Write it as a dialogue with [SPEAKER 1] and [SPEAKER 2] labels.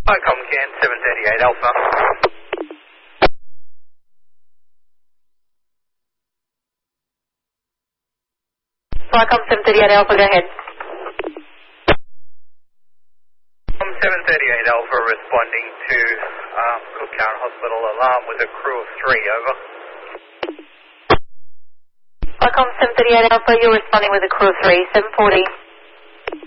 [SPEAKER 1] Icom Can 738 Alpha.
[SPEAKER 2] Icom 738 Alpha, go ahead.
[SPEAKER 1] 738 Alpha responding to Cooktown Hospital alarm with a crew of 3, over.
[SPEAKER 2] Icom 738 Alpha, you're responding with a crew of 3, 740.